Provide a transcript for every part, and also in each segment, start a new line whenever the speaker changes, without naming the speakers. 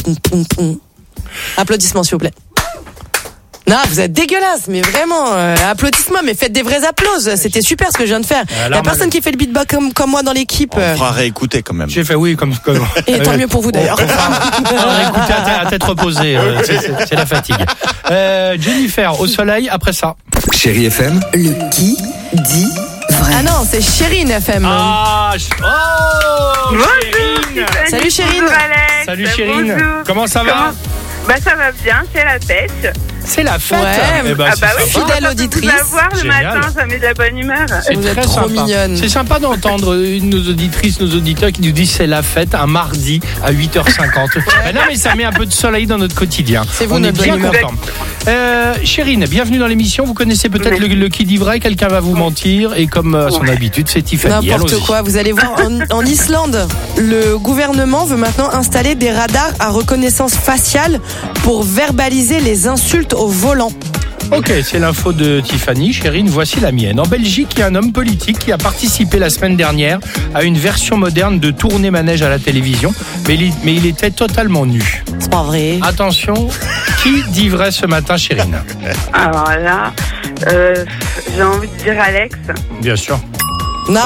Applaudissements, s'il vous plaît. Non, vous êtes dégueulasse, mais vraiment, applaudissements, mais faites des vrais applauses. C'était super ce que je viens de faire. Il y a personne qui fait le beatbox comme moi dans l'équipe.
On fera réécouter quand même.
J'ai fait oui, comme.
Et tant mieux pour vous d'ailleurs.
On fera réécouter à tête reposée. C'est la fatigue. Jennifer, au soleil, après ça.
Chérie FM.
Le qui dit vrai.
Ah non, c'est Chérine FM.
Chérine.
Salut Chérine.
Bonjour Alex.
Salut Chérine.
Bonjour.
Comment ça va?
Ça va bien, c'est la pêche.
C'est la fête.
Ouais.
Eh ben, c'est
oui,
sympa.
Fidèle auditrice.
Vous avoir le
Génial.
matin, ça met de la bonne humeur.
C'est
Vous êtes
très
trop
sympa.
mignonne.
C'est sympa d'entendre nos auditrices, nos auditeurs qui nous disent c'est la fête un mardi à 8h50. Non, mais ça met un peu de soleil dans notre quotidien.
C'est vous,
On est
notre
bien
bonne humeur.
contents. Chérine, bienvenue dans l'émission. Vous connaissez peut-être le qui dit vrai. Quelqu'un va vous mentir. Et comme à son habitude, c'est Tiffany.
N'importe
Allons-y.
quoi, vous allez voir, en Islande, le gouvernement veut maintenant installer des radars à reconnaissance faciale pour verbaliser les insultes au volant.
Ok, c'est l'info de Tiffany. Chérine, voici la mienne. En Belgique, il y a un homme politique qui a participé la semaine dernière à une version moderne de Tourner Manège à la télévision, mais il était totalement nu.
C'est pas vrai.
Attention, qui dit vrai ce matin, Chérine?
Alors là, j'ai envie de dire Alex.
Bien sûr.
Non.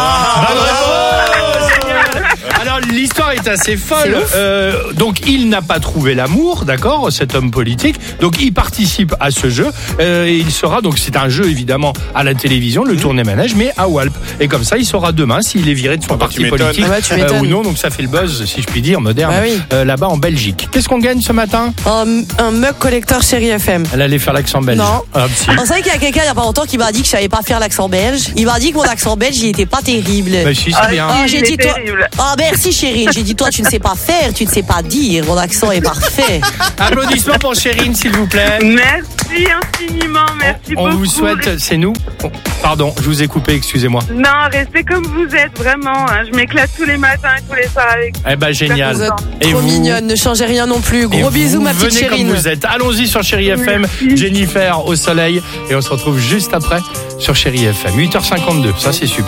Alors l'histoire est assez folle. Donc il n'a pas trouvé l'amour, d'accord, cet homme politique. Donc il participe à ce jeu. Et il sera donc c'est un jeu évidemment à la télévision, le Tourner Manège, mais à Walp. Et comme ça, il saura demain s'il est viré de son parti politique
tu m'étonnes.
ou non. Donc ça fait le buzz, si je puis dire, moderne,
Bah oui.
là-bas en Belgique. Qu'est-ce qu'on gagne ce matin?
Un mug collector Chérie FM.
Elle allait faire l'accent belge.
Non.
Ah, si.
On savait qu'il y a quelqu'un il y a pas longtemps qui m'a dit que je savais pas faire l'accent belge. Il m'a dit que mon accent belge, il était pas terrible.
Bah, si, c'est bien.
Ah, j'ai
Il
dit
est
toi.
terrible.
Ah, merci Chérine. J'ai dit toi, tu ne sais pas faire, tu ne sais pas dire. Mon accent est parfait.
Applaudissements pour Chérine, s'il vous plaît.
Merci infiniment, merci beaucoup.
On vous souhaite, c'est nous. Pardon, je vous ai coupé, excusez-moi.
Non, restez comme vous êtes, vraiment. Je m'éclate tous les matins et tous les soirs avec vous.
Eh ben génial.
Vous êtes
Et
trop
vous
mignonne, ne changez rien non plus.
Et
Gros bisous,
vous
ma petite
venez
Chérine.
comme vous êtes. Allons-y sur Chérie FM. Jennifer au soleil. Et on se retrouve juste après sur Chérie FM. 8h52. Ça, c'est super.